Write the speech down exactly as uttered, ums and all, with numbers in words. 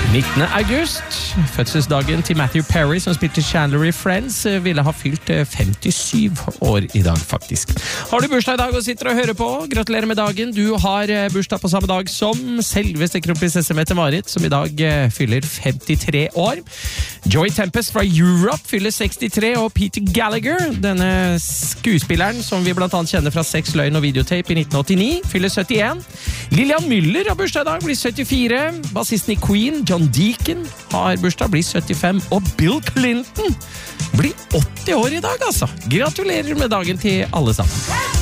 nittende august, fødselsdagen til Matthew Perry, som spilte Chandler i Friends, ville ha fylt femtisju år i dag, faktisk. Har du bursdag i dag og sitter og hører på? Gratulerer med dagen. Du har bursdag på samme dag som selveste kronprinsesse Mette-Marit, som i dag fyller femtitre år. Joey Tempest fra Europe fyller sekstitre, og Peter Gallagher, denne skuespilleren som vi blant annet kjenner fra Sex, Løgn og Videotape i nitten åttini, fyller syttien. Lillian Müller har bursdag i dag, blir syttifire. Bassisten i Queen, John Deacon, har bursdag, blir syttifem. Og Bill Clinton blir åtti år i dag, altså. Gratulerer med dagen til alle sammen.